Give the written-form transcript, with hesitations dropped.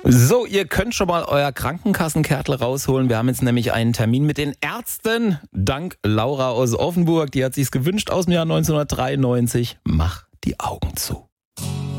So, ihr könnt schon mal euer Krankenkassenkärtel rausholen. Wir haben jetzt nämlich einen Termin mit den Ärzten. Dank Laura aus Offenburg. Die hat sich's gewünscht aus dem Jahr 1993. Mach die Augen zu.